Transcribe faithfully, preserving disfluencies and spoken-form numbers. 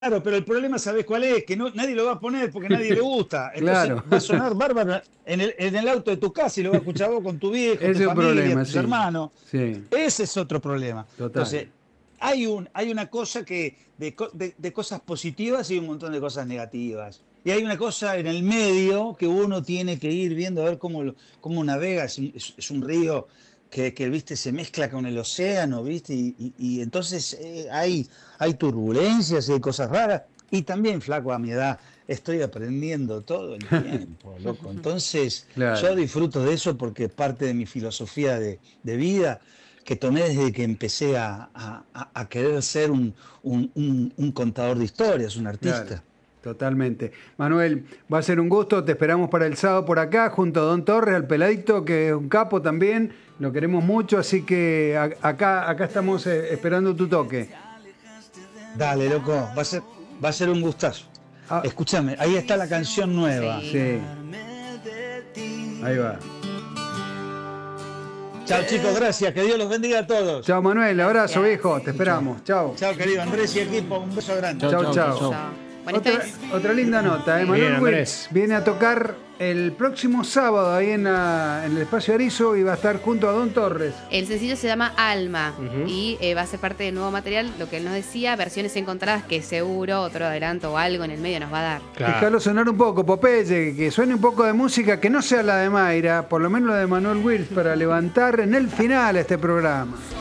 Claro, pero el problema, ¿sabés cuál es? Que no, nadie lo va a poner porque nadie le gusta. Entonces Claro. va a sonar bárbaro en el, en el auto de tu casa y lo vas a escuchar vos con tu viejo, tu Ese es un familia, problema, tus sí. hermanos. Sí, Ese es otro problema. total. Entonces, hay, un, hay una cosa que de, co- de- de cosas positivas y un montón de cosas negativas. Y hay una cosa en el medio que uno tiene que ir viendo a ver cómo, lo- cómo navega. Es, un es- es un río que, que, viste, se mezcla con el océano, ¿viste? Y, y- y entonces eh, hay, hay turbulencias y hay cosas raras. Y también, flaco, a mi edad, estoy aprendiendo todo el tiempo, loco. Entonces, yo Claro. disfruto de eso porque es parte de mi filosofía de, de vida que tomé desde que empecé a, a- a- a querer ser un, un- un- un contador de historias, un Claro, artista. totalmente. Manuel, va a ser un gusto, te esperamos para el sábado por acá, junto a Don Torres, al Peladito, que es un capo también, lo queremos mucho, así que a- acá, acá estamos eh, esperando tu toque. Dale, loco, va a ser, va a ser un gustazo. Ah, Escúchame, ahí está la canción nueva. Sí. sí, ahí va. Chao, chicos, gracias. Que Dios los bendiga a todos. Chao Manuel, abrazo Gracias. viejo, te esperamos. Chao. Chao, querido Andrés y equipo. Un beso grande. Chao, Chau, chao. chau, chau. Chao. Bueno, esta Otra, es- otra linda nota, ¿eh? Sí. Manuel Bien, Wills Andrés. viene a tocar el próximo sábado ahí en, la- en el Espacio Arizo y va a estar junto a Don Torres. El sencillo se llama Alma Ujú. y eh, va a ser parte del nuevo material, lo que él nos decía, versiones encontradas que seguro otro adelanto o algo en el medio nos va a dar. Claro. Déjalo sonar un poco, Popeye, que suene un poco de música que no sea la de Mayra, por lo menos la de Manuel Wills, para levantar en el final este programa.